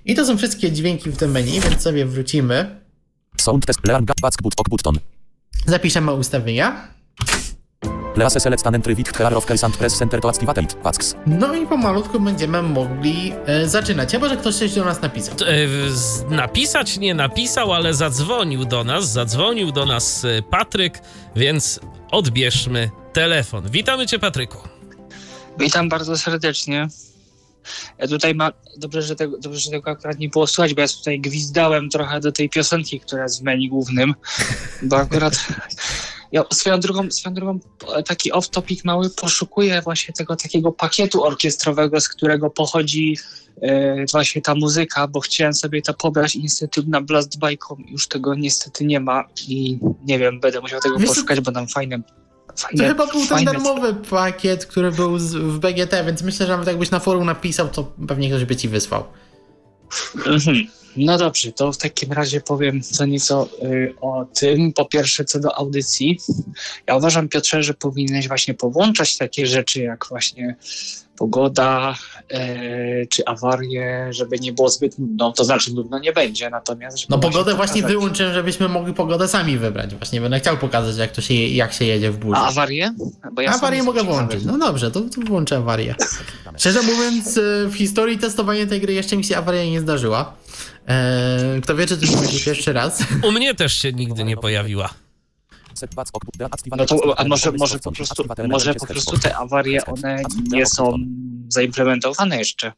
I to są wszystkie dźwięki w tym menu, więc sobie wrócimy. Sound test, learn, back, button. Zapiszemy ustawienia. Please select an entry with care of case and press center to activate it. Tasks. No i pomalutku będziemy mogli zaczynać. Chyba że ktoś coś do nas napisał. Napisać nie napisał, ale zadzwonił do nas Patryk, więc odbierzmy telefon. Witamy cię, Patryku. Witam bardzo serdecznie. Ja tutaj dobrze, że tego akurat nie było słychać, bo ja tutaj gwizdałem trochę do tej piosenki, która jest w menu głównym, bo akurat ja swoją drogą taki off-topic mały poszukuję właśnie tego takiego pakietu orkiestrowego, z którego pochodzi właśnie ta muzyka, bo chciałem sobie to pobrać i niestety na Blastbike.com już tego niestety nie ma i nie wiem, będę musiał tego poszukać, bo tam fajne. To chyba był ten darmowy pakiet, który był w BGT, więc myślę, że nawet jakbyś na forum napisał, to pewnie ktoś by ci wysłał. No dobrze, to w takim razie powiem co nieco o tym. Po pierwsze, co do audycji. Ja uważam, Piotrze, że powinieneś właśnie połączać takie rzeczy jak właśnie pogoda czy awarie, żeby nie było zbyt nudno. To znaczy nudno nie będzie, natomiast... No pogodę właśnie wyłączyłem, żebyśmy mogli pogodę sami wybrać. Właśnie będę chciał pokazać, jak się jedzie w burzy. A awarię? Bo ja awarię mogę włączyć. No dobrze, to włączę awarię. Szczerze mówiąc, w historii testowania tej gry jeszcze mi się awaria nie zdarzyła. Kto wie, czy to będzie pierwszy raz. U mnie też się nigdy nie pojawiła. No to, a może po prostu te awarie, one nie są zaimplementowane jeszcze.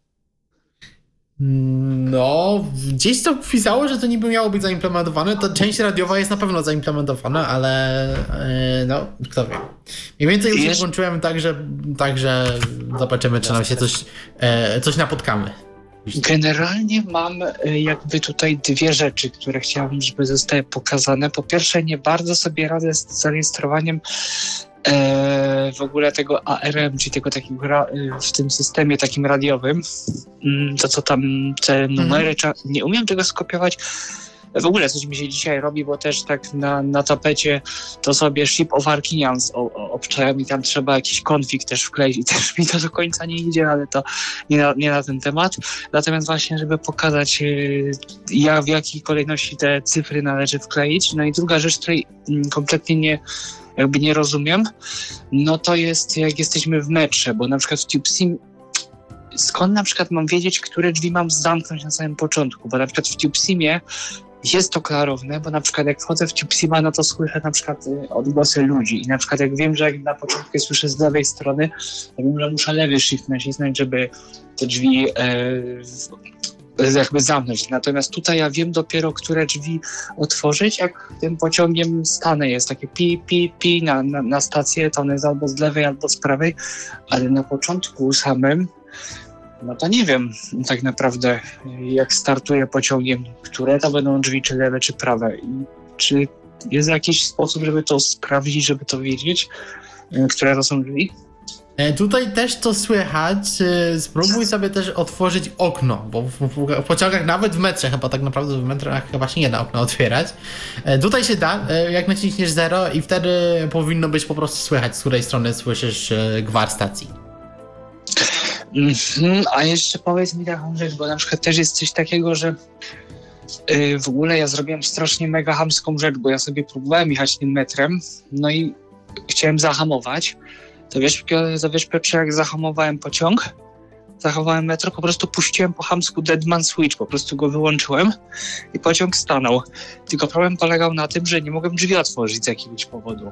No, gdzieś to pisało, że to niby miało być zaimplementowane. To część radiowa jest na pewno zaimplementowana, ale no, kto wie. Mniej więcej już włączyłem tak, że zobaczymy, czy nam się coś napotkamy. Generalnie mam jakby tutaj dwie rzeczy, które chciałbym, żeby zostały pokazane. Po pierwsze, nie bardzo sobie radzę z zarejestrowaniem w ogóle tego ARM, czyli tego takiego w tym systemie takim radiowym. To co tam, te numery, nie umiem tego skopiować. W ogóle coś mi się dzisiaj robi, bo też tak na tapecie to sobie ship of Archinians obczałem i tam trzeba jakiś config też wkleić i też mi to do końca nie idzie, ale to nie na ten temat. Natomiast właśnie, żeby pokazać w jakiej kolejności te cyfry należy wkleić. No i druga rzecz, której kompletnie nie rozumiem, no to jest jak jesteśmy w metrze, bo na przykład w TubeSim skąd na przykład mam wiedzieć, które drzwi mam zamknąć na samym początku, bo na przykład w TubeSimie jest to klarowne, bo na przykład jak wchodzę w TubeSima, no to słyszę na przykład odgłosy ludzi i na przykład jak wiem, że jak na początku słyszę z lewej strony, to wiem, że muszę lewy shift nacisnąć, żeby te drzwi jakby zamknąć. Natomiast tutaj ja wiem dopiero, które drzwi otworzyć, jak tym pociągiem stanę. Jest takie pi na stację, to one jest albo z lewej, albo z prawej, ale na początku samym no to nie wiem tak naprawdę, jak startuję pociągiem, które to będą drzwi, czy lewe, czy prawe. I czy jest jakiś sposób, żeby to sprawdzić, żeby to wiedzieć, które to są drzwi? Tutaj też to słychać. Spróbuj sobie też otworzyć okno, bo w pociągach, nawet w metrze, chyba tak naprawdę w metrach chyba się nie da okna otwierać. Tutaj się da, jak naciśniesz 0 i wtedy powinno być po prostu słychać, z której strony słyszysz gwar stacji. A jeszcze powiedz mi taką rzecz, bo na przykład też jest coś takiego, że w ogóle ja zrobiłem strasznie mega chamską rzecz, bo ja sobie próbowałem jechać tym metrem, no i chciałem zahamować. To wiesz Piotrze, jak zahamowałem metro, po prostu puściłem po chamsku Deadman Switch, po prostu go wyłączyłem i pociąg stanął. Tylko problem polegał na tym, że nie mogłem drzwi otworzyć z jakiegoś powodu.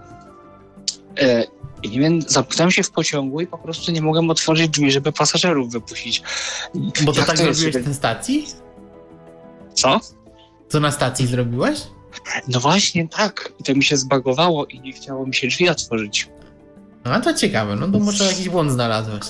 I nie wiem, zamknąłem się w pociągu i po prostu nie mogłem otworzyć drzwi, żeby pasażerów wypuścić. Bo to tak zrobiłeś na stacji? Co? Co na stacji zrobiłeś? No właśnie tak. I to mi się zbagowało i nie chciało mi się drzwi otworzyć. A to ciekawe, no to może jakiś błąd znalazłeś.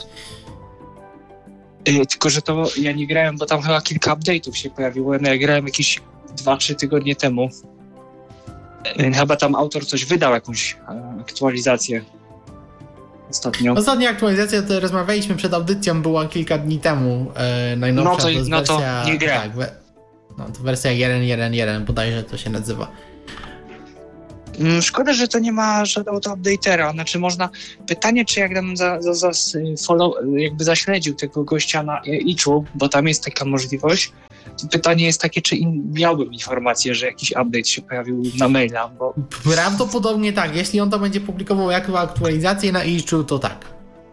Tylko, że to ja nie grałem, bo tam chyba kilka update'ów się pojawiło. No ja grałem jakieś 2-3 tygodnie temu. Chyba tam autor coś wydał, jakąś aktualizację ostatnio. Ostatnia aktualizacja, to rozmawialiśmy przed audycją, była kilka dni temu. Najnowsza to jest wersja, to nie gra. Tak, to wersja 1.1.1, bodajże to się nazywa. Szkoda, że to nie ma żadnego updatera. Znaczy można... Pytanie, czy jak bym jakby zaśledził tego gościa na Itchu, bo tam jest taka możliwość, Pytanie jest takie, czy miałbym informację, że jakiś update się pojawił na maila, bo... Prawdopodobnie tak. Jeśli on to będzie publikował jako aktualizację na Issue, to tak.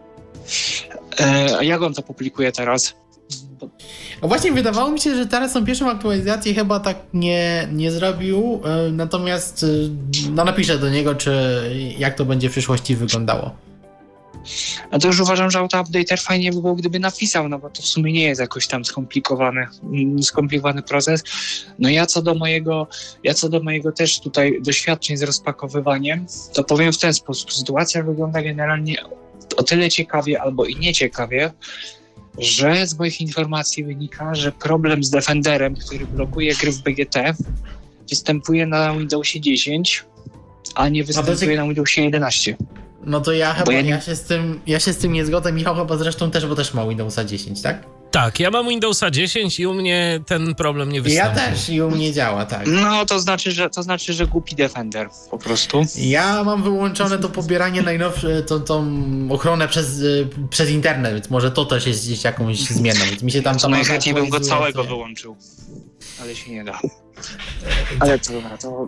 A jak on to publikuje teraz? No właśnie, wydawało mi się, że teraz tą pierwszą aktualizację chyba tak nie zrobił, natomiast no napiszę do niego, jak to będzie w przyszłości wyglądało. A to już uważam, że auto-updater fajnie by było, gdyby napisał, no bo to w sumie nie jest jakoś tam skomplikowany proces. No ja co do mojego też tutaj doświadczeń z rozpakowywaniem, to powiem w ten sposób. Sytuacja wygląda generalnie o tyle ciekawie albo i nieciekawie, że z moich informacji wynika, że problem z Defenderem, który blokuje gry w BGT, występuje na Windowsie 10, a nie występuje na Windowsie 11. No to ja się z tym nie zgodzę. Michał chyba zresztą też, bo też ma Windowsa 10, tak? Tak, ja mam Windowsa 10 i u mnie ten problem nie występuje. Ja też i u mnie działa, tak. No to znaczy, że głupi Defender po prostu. Ja mam wyłączone to pobieranie najnowsze, tą ochronę przez internet, więc może to też jest gdzieś jakąś zmienną, więc mi się tam... To najchętniej bym go całego wyłączył, ale się nie da. Ale to dobra, to...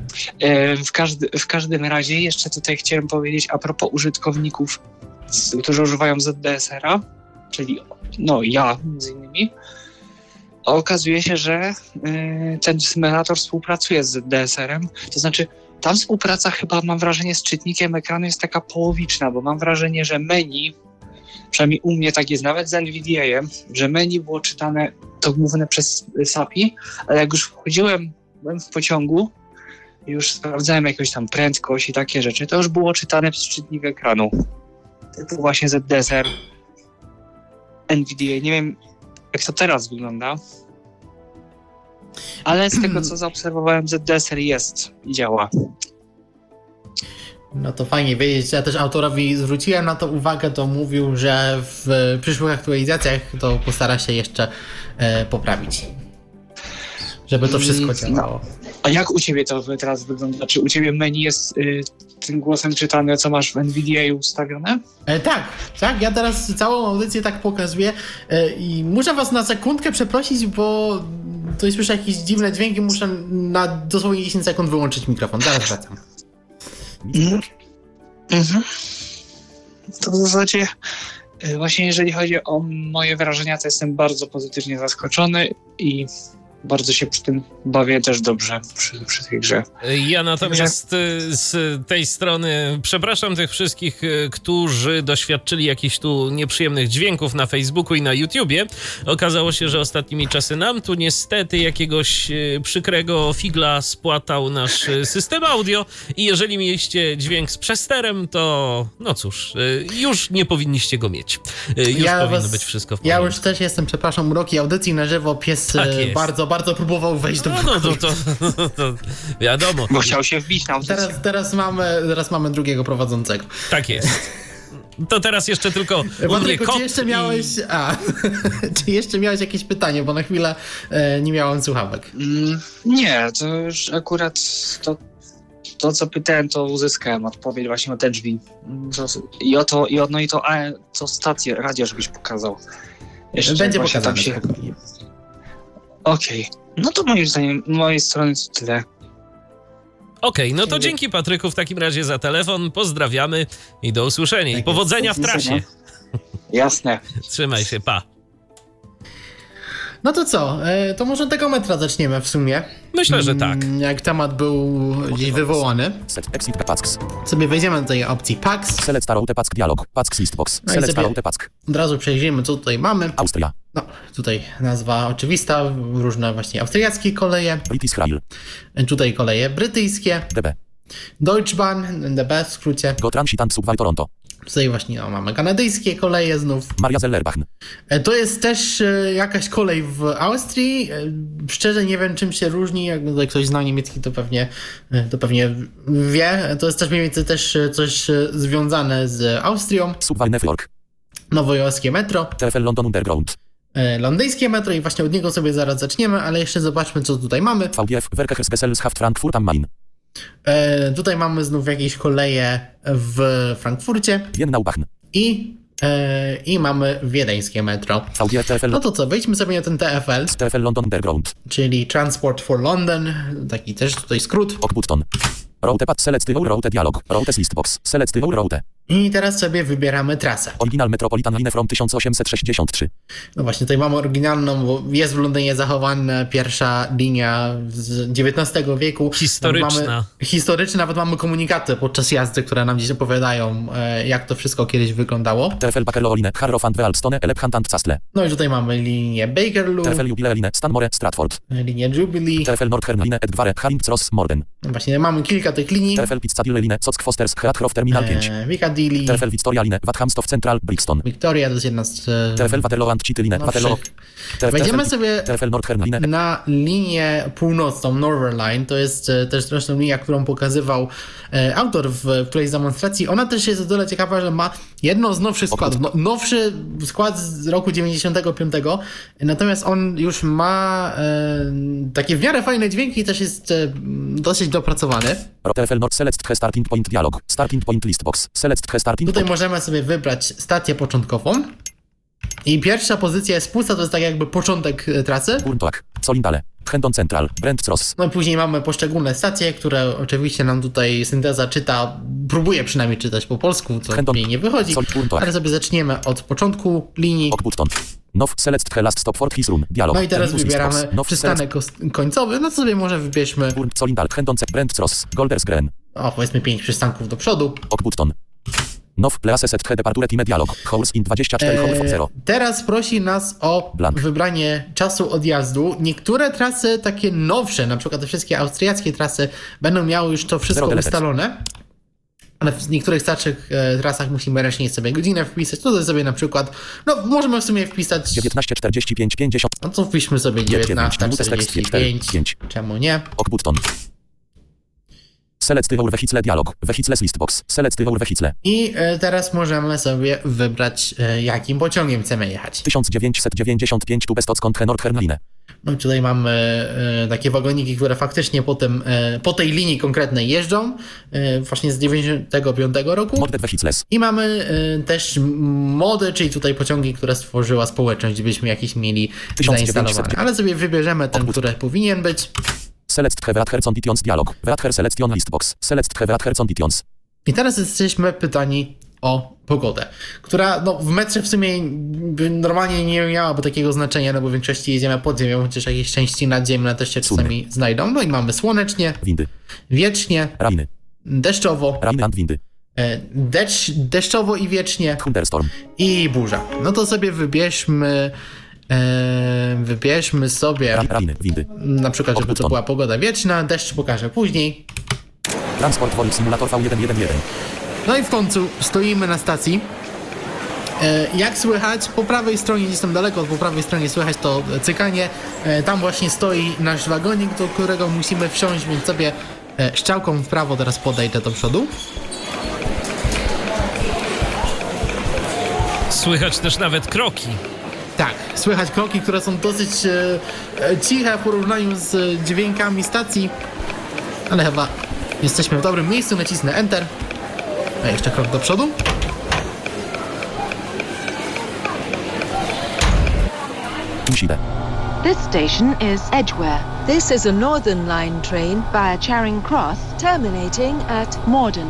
W każdym razie jeszcze tutaj chciałem powiedzieć a propos użytkowników, którzy używają ZDSR-a, czyli no ja między innymi, okazuje się, że ten symulator współpracuje z ZDSR-em, to znaczy tam współpraca chyba mam wrażenie z czytnikiem ekranu jest taka połowiczna, bo mam wrażenie, że menu, przynajmniej u mnie tak jest nawet z NVDA-em, że menu było czytane to główne przez SAPI, ale jak już byłem w pociągu, już sprawdzałem jakąś tam prędkość i takie rzeczy, to już było czytane przez czytnik ekranu. Typu właśnie ZDSR, NVDA. Nie wiem, jak to teraz wygląda, ale z tego, co zaobserwowałem, ZDSR jest i działa. No to fajnie wiedzieć. Ja też autorowi zwróciłem na to uwagę, to mówił, że w przyszłych aktualizacjach to postara się jeszcze poprawić. Żeby to wszystko działało. A jak u ciebie to teraz wygląda? Czy u ciebie menu jest tym głosem czytane, co masz w NVDA ustawione? Tak. Ja teraz całą audycję tak pokazuję i muszę was na sekundkę przeprosić, bo to słyszę jakieś dziwne dźwięki, muszę na dosłownie 10 sekund wyłączyć mikrofon. Zaraz wracam. To w zasadzie właśnie jeżeli chodzi o moje wrażenia, to jestem bardzo pozytywnie zaskoczony i bardzo się przy tym bawię też dobrze przy tej grze. Ja natomiast z tej strony przepraszam tych wszystkich, którzy doświadczyli jakichś tu nieprzyjemnych dźwięków na Facebooku i na YouTubie. Okazało się, że ostatnimi czasy nam tu niestety jakiegoś przykrego figla spłatał nasz system audio i jeżeli mieliście dźwięk z przesterem, to no cóż, już nie powinniście go mieć. Już powinno być wszystko w porządku. Ja już też jestem, przepraszam, uroki audycji na żywo. Pies tak bardzo próbował wejść do to wiadomo. Bo chciał się wbić na audycję. Teraz mamy drugiego prowadzącego. Tak jest. To teraz jeszcze tylko Patryku, czy jeszcze miałeś jakieś pytanie, bo na chwilę nie miałem słuchawek. Nie, to już akurat to co pytałem, to uzyskałem odpowiedź właśnie o te drzwi. To stację, radio, żebyś pokazał. Jeszcze będzie pokazane. Okej. No to moim zdaniem, z mojej strony to tyle. Okej, no to dzięki Patryku w takim razie za telefon. Pozdrawiamy i do usłyszenia. I powodzenia w trasie. Jasne. Trzymaj się, pa. No to co? To może tego metra zaczniemy w sumie. Myślę, że tak. Jak temat był gdzieś wywołany. Exit Packs. Sobie wejdziemy do tej opcji Packs. Select Route Pack dialog. Packs listbox. Select Route Pack. Od razu przejrzymy, co tutaj mamy. Austria. No, tutaj nazwa oczywista, różne właśnie austriackie koleje. British Rail. Tutaj koleje brytyjskie. DB. Deutsche Bahn, DB w skrócie. Go Transit and Subway Toronto. Tutaj właśnie mamy kanadyjskie koleje znów. Maria Zellerbach. To jest też jakaś kolej w Austrii. Szczerze nie wiem, czym się różni. Jak tutaj ktoś zna niemiecki, to pewnie wie. To jest też mniej więcej też coś związane z Austrią. Subway New York. Nowojorskie metro. TfL London Underground. Londyńskie metro i właśnie od niego sobie zaraz zaczniemy, ale jeszcze zobaczmy, co tutaj mamy. VGF Verkehrsgesellschaft Frankfurt am Main. Tutaj mamy znów jakieś koleje w Frankfurcie Jennaubach. i I mamy wiedeńskie metro. VG TFL. No to co, wejdźmy sobie na ten TFL, TFL London Underground. czyli Transport for London, taki też tutaj skrót. Ok button. Route pad select route dialog. Route listbox. Select route. I teraz sobie wybieramy trasę. Original Metropolitan Line from 1863. No właśnie, tutaj mamy oryginalną, bo jest w Londynie zachowana pierwsza linia z XIX wieku. Historyczna. Mamy, historyczna, nawet mamy komunikaty podczas jazdy, które nam gdzieś opowiadają, jak to wszystko kiedyś wyglądało. TFL Bakerloo Line. Harrow and Wealdstone. Elephant and Castle. No i tutaj mamy linię Bakerloo, TFL Jubilee Line. Stanmore Stratford. linię Jubilee. TFL Northern Line. Edgware. Harings Ross Morden. No właśnie, mamy kilka tych linii. TFL Piccadilly Line. Sock Fosters. Heathrow Terminal 5. Piccadilly, TFL Victoria Line. Wathamstow Central. Brixton. Victoria to jest jedna z TFL Waterloo and City Line. Waterloo. nowszych. Wejdziemy sobie TFL Northern Line. na linię północną, Northern Line. To jest też zresztą linia, którą pokazywał autor w którejś z demonstracji. Ona też jest o tyle ciekawa, że ma jedno z nowszych składów. Nowszy skład z roku 95, natomiast on już ma takie w miarę fajne dźwięki i też jest dosyć dopracowany. TFL North Select Starting Point Dialog. Starting Point Listbox. Select Starting Tutaj Point. możemy sobie wybrać stację początkową. I pierwsza pozycja jest pusta, to jest tak jakby początek trasy. Burntoak. Solindale. Hendon Central. Brent Ross. No i później mamy poszczególne stacje, które oczywiście nam tutaj synteza czyta, próbuje przynajmniej czytać po polsku, co Hendon. jej nie wychodzi. Ale sobie zaczniemy od początku linii. Ok button. Now select the last stop for his room. Dialog. No i teraz Terminus wybieramy listbox. Now przystanek końcowy, no to sobie może wybierzmy, Solindale. Hendon Brent Ross. Golders Green. powiedzmy 5 przystanków do przodu. Ok button. Now places set departure time dialog. Holes in 24 hours of 0. Teraz prosi nas o Blank. wybranie czasu odjazdu. Niektóre trasy takie nowsze, na przykład te wszystkie austriackie trasy, będą miały już to wszystko ustalone. Ale w niektórych starszych trasach musimy ręcznie sobie godzinę wpisać. To sobie na przykład, no możemy w sumie wpisać 19:45 50. No to wpiszmy sobie 19:45. Czemu nie? Ok button. Select your vehicle dialog. Vehicles listbox. Select your vehicle. I teraz możemy sobie wybrać, jakim pociągiem chcemy jechać. 1995 tu Bestocką Northern Line. No i tutaj mamy takie wagoniki, które faktycznie po tej linii konkretnej jeżdżą, właśnie z 95 roku. Modded vehicles. I mamy też mody, czyli tutaj pociągi, które stworzyła społeczność, gdybyśmy jakieś mieli zainstalowane. Ale sobie wybierzemy ten, który powinien być. Select the Weather Conditions dialog. Weather Selection listbox. Select the Weather Conditions. I teraz jesteśmy pytani o pogodę, która no, w metrze w sumie normalnie nie miałaby takiego znaczenia, no bo w większości jedziemy pod ziemią, chociaż jakieś części nadziemne też się czasami znajdą. No i mamy słonecznie, windy, wiecznie, rainy, deszczowo, rainy and windy, deszczowo i wiecznie, thunderstorm i burza. No to sobie wybierzmy sobie rainy, windy. Na przykład, żeby to była pogoda wieczna, deszcz pokażę później. Transport Voice Simulator V111. No i w końcu stoimy na stacji. Jak słychać, po prawej stronie, gdzieś tam daleko, po prawej stronie słychać to cykanie. Tam właśnie stoi nasz wagonik, do którego musimy wsiąść, więc sobie strzałką w prawo teraz podejdę do przodu. Słychać też nawet kroki. Tak, słychać kroki, które są dosyć ciche w porównaniu z dźwiękami stacji, ale chyba jesteśmy w dobrym miejscu, nacisnę Enter. A jeszcze krok do przodu. This station is Edgware. This is a Northern Line train via Charing Cross, terminating at Morden.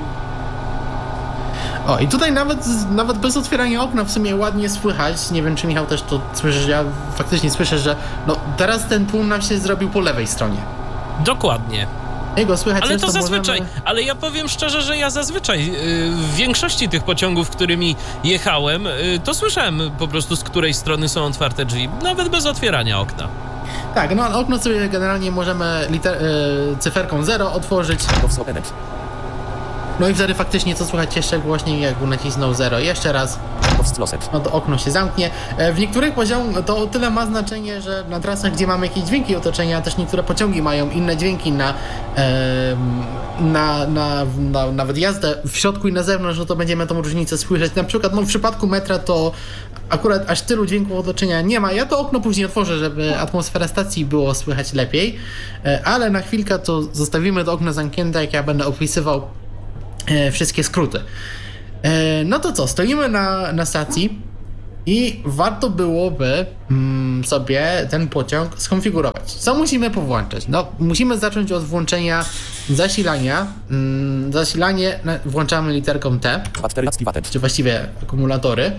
O, i tutaj nawet bez otwierania okna w sumie ładnie słychać. Nie wiem, czy Michał też to słyszysz, ja faktycznie słyszę, że no teraz ten tłum nam się zrobił po lewej stronie. Dokładnie. Jego słychać. Ale to zazwyczaj, ale ja powiem szczerze, że ja zazwyczaj w większości tych pociągów, którymi jechałem, to słyszałem po prostu, z której strony są otwarte drzwi, nawet bez otwierania okna. Tak, no ale okno sobie generalnie możemy cyferką 0 otworzyć. No i wtedy faktycznie co słychać jeszcze głośniej, jak nacisnął 0 jeszcze raz, no to okno się zamknie. W niektórych poziomach to o tyle ma znaczenie, że na trasach, gdzie mamy jakieś dźwięki otoczenia, też niektóre pociągi mają inne dźwięki nawet jazdę w środku i na zewnątrz, no to będziemy tą różnicę słyszeć. Na przykład no w przypadku metra to akurat aż tylu dźwięków otoczenia nie ma. Ja to okno później otworzę, żeby atmosferę stacji było słychać lepiej, ale na chwilkę to zostawimy to okno zamknięte, jak ja będę opisywał wszystkie skróty. No to co, stoimy na stacji i warto byłoby sobie ten pociąg skonfigurować. Co musimy powłączać? No, musimy zacząć od włączenia zasilania. Zasilanie włączamy literką T, Bateriacki watet. czy właściwie akumulatory.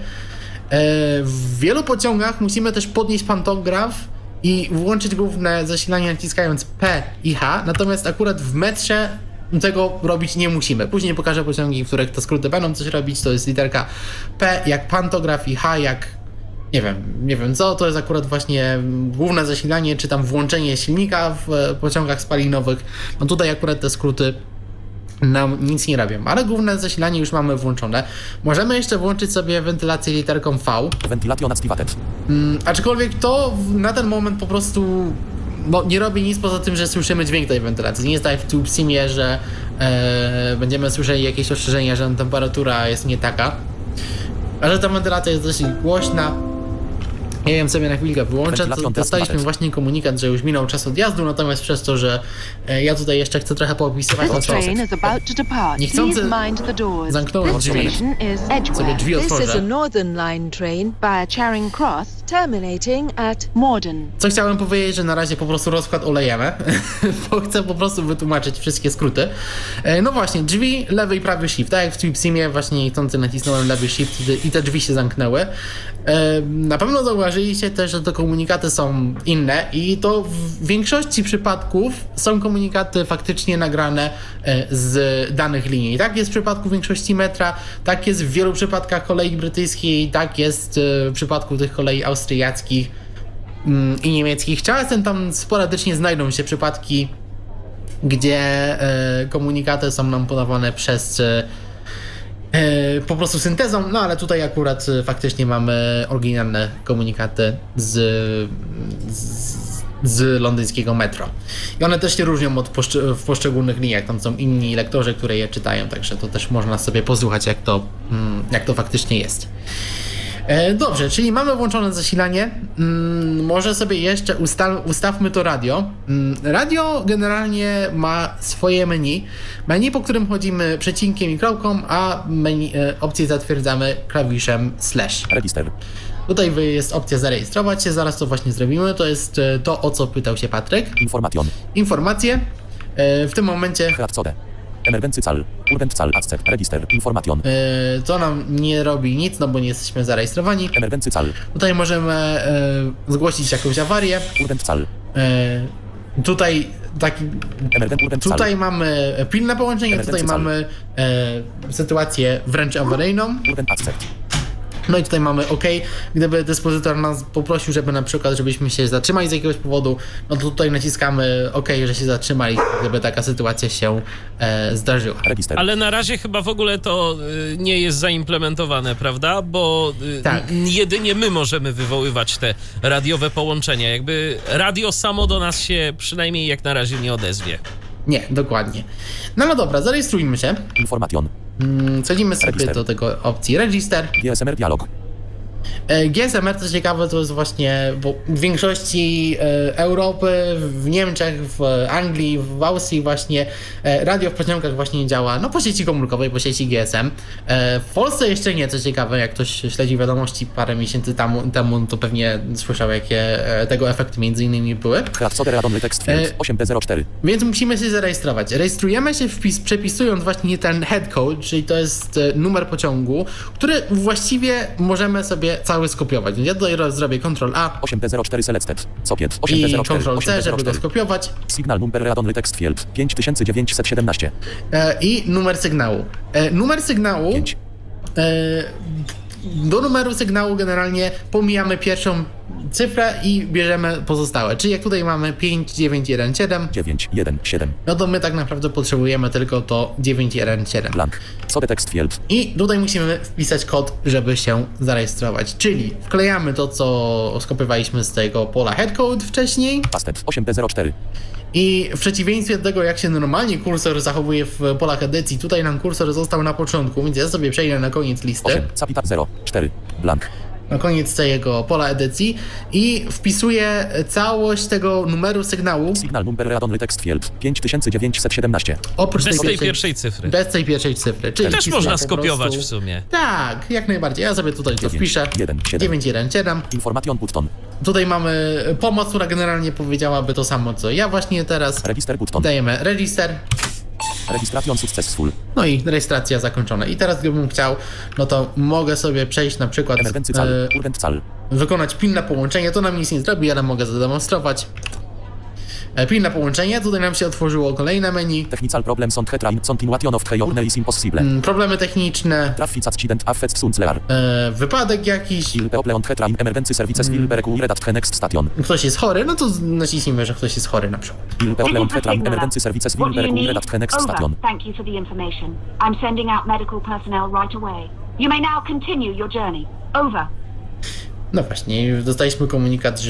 W wielu pociągach musimy też podnieść pantograf i włączyć główne zasilanie naciskając P i H, natomiast akurat w metrze tego robić nie musimy. Później pokażę pociągi, w których te skróty będą coś robić. To jest literka P jak pantograf i H jak nie wiem co, to jest akurat właśnie główne zasilanie, czy tam włączenie silnika w pociągach spalinowych. No tutaj akurat te skróty nam nic nie robią, ale główne zasilanie już mamy włączone. Możemy jeszcze włączyć sobie wentylację literką V. Ventilation acti watet. Aczkolwiek to na ten moment po prostu nie robi nic poza tym, że słyszymy dźwięk tej wentylacji. Nie jest tak jak w TubeSimie, że będziemy słyszeli jakieś ostrzeżenia, że temperatura jest nie taka. A że ta wentylacja jest dosyć głośna. Ja ją sobie na chwilkę wyłączę. Dostaliśmy właśnie komunikat, że już minął czas odjazdu, natomiast przez to, że ja tutaj jeszcze chcę trochę poopisywać, This train is about to depart. Niechcący Please mind the doors. zamknąłem This drzwi. station is Sobie Edgware. drzwi This is otworzę. a Northern Line train via Charing Cross, terminating at Morden. Co chciałem powiedzieć, że na razie po prostu rozkład olejemy, bo chcę po prostu wytłumaczyć wszystkie skróty. No właśnie, drzwi, lewy i prawy shift. Tak jak w TubeSimie, właśnie niechcący nacisnąłem lewy shift i te drzwi się zamknęły. Na pewno zauważyliście też, że te komunikaty są inne i to w większości przypadków są komunikaty faktycznie nagrane z danych linii. Tak jest w przypadku większości metra, tak jest w wielu przypadkach kolei brytyjskiej, tak jest w przypadku tych kolei austriackich i niemieckich. Czasem tam sporadycznie znajdą się przypadki, gdzie komunikaty są nam podawane przez po prostu syntezą, no ale tutaj akurat faktycznie mamy oryginalne komunikaty z londyńskiego metro. I one też się różnią w poszczególnych liniach, tam są inni lektorzy, które je czytają, także to też można sobie posłuchać, jak to faktycznie jest. Dobrze, czyli mamy włączone zasilanie. Może sobie jeszcze ustawmy to radio. Radio generalnie ma swoje menu. Menu, po którym chodzimy przecinkiem i kropką, a opcję zatwierdzamy klawiszem /. Register. Tutaj jest opcja zarejestrować się, zaraz to właśnie zrobimy. To jest to, o co pytał się Patryk. Information. Informacje. W tym momencie Herzode. Emergencycal. Urgentcal. Accept. Register. Information. to nam nie robi nic, no bo nie jesteśmy zarejestrowani. Emergencycal. Tutaj możemy zgłosić jakąś awarię. Urgentcal. Tutaj tutaj mamy pilne połączenie, tutaj mamy sytuację wręcz awaryjną. Urgent accept. No i tutaj mamy OK. Gdyby dyspozytor nas poprosił, żeby na przykład, żebyśmy się zatrzymali z jakiegoś powodu, no to tutaj naciskamy OK, że się zatrzymali, gdyby taka sytuacja się zdarzyła. Register. Ale na razie chyba w ogóle to nie jest zaimplementowane, prawda? Bo Tak. jedynie my możemy wywoływać te radiowe połączenia. Jakby radio samo do nas się przynajmniej jak na razie nie odezwie. Nie, dokładnie. No dobra, zarejestrujmy się. Information. Wchodzimy sobie Register. do tego opcji Register. GSMR dialog. GSMR, co ciekawe, to jest właśnie, bo w większości Europy, w Niemczech, w Anglii, w Austrii właśnie radio w pociągach właśnie działa, no po sieci komórkowej, po sieci GSM. W Polsce jeszcze nie, co ciekawe, jak ktoś śledzi wiadomości parę miesięcy temu to pewnie słyszał, jakie tego efekty między innymi były. Herzode radon text field. 8P04. Więc musimy się zarejestrować. Rejestrujemy się przepisując właśnie ten headcode, czyli to jest numer pociągu, który właściwie możemy sobie cały skopiować. Więc ja tutaj zrobię Ctrl-A 8P04 selected. Sopiet. i 8P04. Ctrl-C, żeby go 8P04. skopiować. Signal number radon text field. 5917. I numer sygnału. Numer sygnału 5. do numeru sygnału generalnie pomijamy pierwszą cyfrę i bierzemy pozostałe. Czyli jak tutaj mamy 5917, 917. no to my tak naprawdę potrzebujemy tylko to 917. Blank. Sode text field. I tutaj musimy wpisać kod, żeby się zarejestrować. Czyli wklejamy to, co skopiowaliśmy z tego pola headcode wcześniej. Pasted. 8P04. I w przeciwieństwie do tego, jak się normalnie kursor zachowuje w polach edycji, tutaj nam kursor został na początku, więc ja sobie przejdę na koniec listy. 8. Capital 0. 4. Blank. na koniec tego pola edycji i wpisuję całość tego numeru sygnału. Signal number read-only text field 5917. Oprócz Bez tej pierwszej cyfry. Bez tej pierwszej cyfry. Czyli Też wcisnę można po skopiować prostu. w sumie. Tak, jak najbardziej. Ja sobie tutaj to wpiszę. 917. Information button. Tutaj mamy pomoc, która generalnie powiedziałaby to samo, co ja właśnie teraz. Register button. Dajemy register. Registration successful. No i rejestracja zakończona. I teraz gdybym chciał, no to mogę sobie przejść na przykład, Emergency cal. Urgent cal. wykonać pilne połączenie. To nam nic nie zrobi, ale mogę zademonstrować. Pilne połączenie. Tutaj nam się otworzyło kolejne menu. Technical problems on headline. Continuation of the journey is impossible. Problemy techniczne. Traffic accident affects Sunzlear. Wypadek jakiś. Il people on headline. Emergency services will be required at the next station. Ktoś jest chory, no to naciśnijmy, że ktoś jest chory na przykład. Il people on headline. Emergency services will be required at the next station. Thank you for the information. I'm sending out medical personnel right away. You may now continue your journey. Over. No właśnie, dostaliśmy komunikat,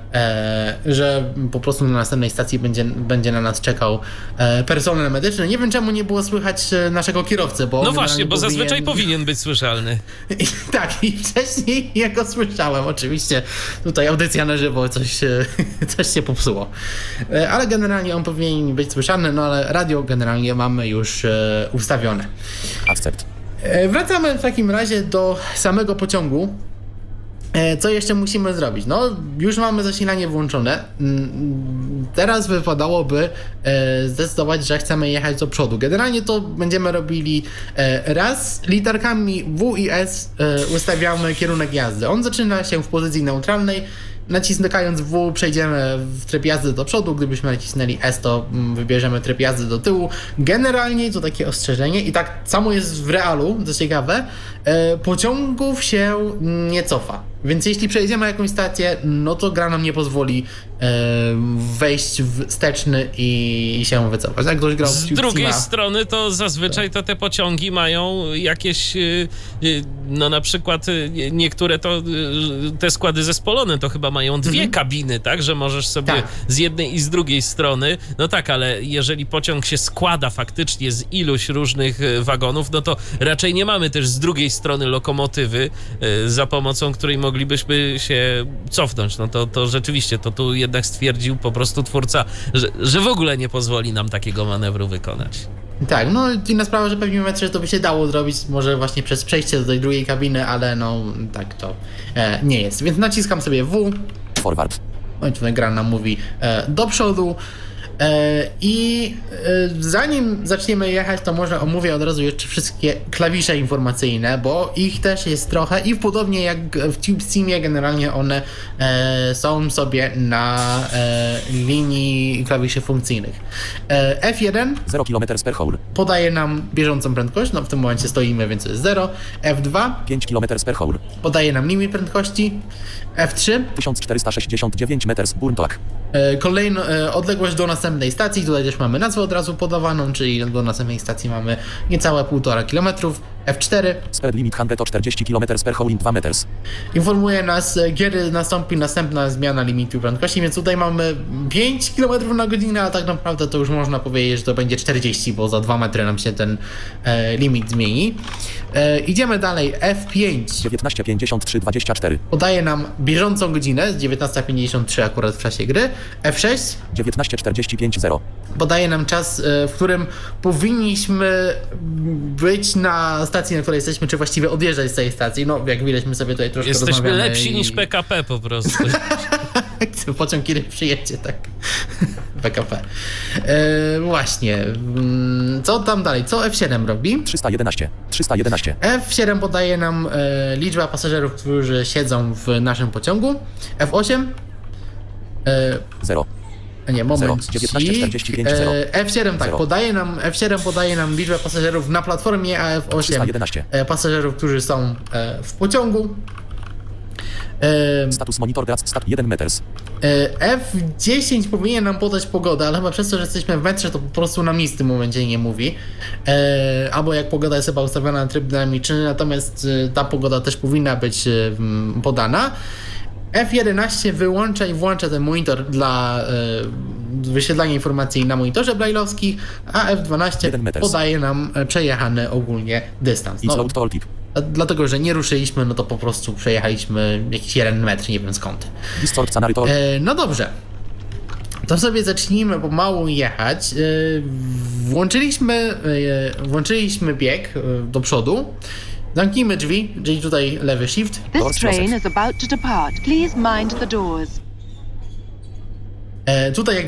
że po prostu na następnej stacji będzie na nas czekał personel medyczny. Nie wiem, czemu nie było słychać naszego kierowcy, bo... No właśnie, bo zazwyczaj powinien być słyszalny. Tak, i wcześniej ja go słyszałem, oczywiście. Tutaj audycja na żywo, coś się popsuło. Ale generalnie on powinien być słyszalny, no ale radio generalnie mamy już ustawione. Accept. Wracamy w takim razie do samego pociągu. Co jeszcze musimy zrobić? No, już mamy zasilanie włączone. Teraz wypadałoby zdecydować, że chcemy jechać do przodu. Generalnie to będziemy robili raz literkami W i S ustawiamy kierunek jazdy. On zaczyna się w pozycji neutralnej. Naciskając W przejdziemy w tryb jazdy do przodu, gdybyśmy nacisnęli S, to wybierzemy tryb jazdy do tyłu. Generalnie to takie ostrzeżenie i tak samo jest w realu, to ciekawe, pociągów się nie cofa. Więc jeśli przejdziemy jakąś stację, no to gra nam nie pozwoli wejść w wsteczny i się wycofać. Jak ktoś grał Z drugiej strony to zazwyczaj to te pociągi mają jakieś, no na przykład niektóre to te składy zespolone to chyba mają dwie kabiny, tak? Że możesz sobie z jednej i z drugiej strony, no tak, ale jeżeli pociąg się składa faktycznie z iluś różnych wagonów, no to raczej nie mamy też z drugiej strony lokomotywy, za pomocą której moglibyśmy się cofnąć. No to rzeczywiście, to tu jednak stwierdził po prostu twórca, że w ogóle nie pozwoli nam takiego manewru wykonać. Tak, no inna sprawa, że pewnie metrze to by się dało zrobić, może właśnie przez przejście do tej drugiej kabiny, ale no tak to nie jest. Więc naciskam sobie W. Forward. No i tutaj gra nam mówi do przodu. I zanim zaczniemy jechać, to może omówię od razu jeszcze wszystkie klawisze informacyjne, bo ich też jest trochę i podobnie jak w TubeSimie generalnie one są sobie na linii klawiszy funkcyjnych. F1 0 km per hour. podaje nam bieżącą prędkość, no w tym momencie stoimy, więc to jest 0. F2 5 km per hour. podaje nam limit prędkości. F3 1469 meters Burntoak. kolejna odległość do następnej stacji, tutaj też mamy nazwę od razu podawaną, czyli do następnej stacji mamy niecałe 1,5 km. F4 Speed limit 140 km per hour in 2 meters. informuje nas, kiedy nastąpi następna zmiana limitu prędkości, więc tutaj mamy 5 km na godzinę, a tak naprawdę to już można powiedzieć, że to będzie 40, bo za 2 metry nam się ten limit zmieni. Idziemy dalej. F5 19:53:24. podaje nam bieżącą godzinę, 19:53 akurat w czasie gry. F6 19:45:0. podaje nam czas, w którym powinniśmy być na stacji, na której jesteśmy, czy właściwie odjeżdżać z tej stacji. No, jak widać, my sobie tutaj troszkę Jesteśmy rozmawiamy lepsi niż PKP po prostu. Pociąg kiedy przyjedzie, tak. PKP. Właśnie. Co tam dalej? Co F7 robi? 311. F7 podaje nam liczbę pasażerów, którzy siedzą w naszym pociągu. F8 0. nie, moment. 19:45:0. F7 tak, 0. F7 podaje nam liczbę pasażerów na platformie, a F8 311. Pasażerów, którzy są w pociągu. Status monitor gas stat 1 meters. F10 powinien nam podać pogodę, ale chyba przez to, że jesteśmy w metrze, to po prostu nam nic w tym momencie nie mówi. Albo jak pogoda jest chyba ustawiona na tryb dynamiczny, natomiast ta pogoda też powinna być podana. F11 wyłącza i włącza ten monitor dla wyświetlania informacji na monitorze braille'owskich, a F12 podaje nam przejechany ogólnie dystans. It's load to all tip. A dlatego, że nie ruszyliśmy, no to po prostu przejechaliśmy jakiś 1 metr, nie wiem skąd. Distort narrator. No dobrze. To sobie zacznijmy pomału jechać. Włączyliśmy bieg do przodu. Zamknijmy drzwi, czyli tutaj lewy shift. This train is about to depart. Please mind the doors. Tutaj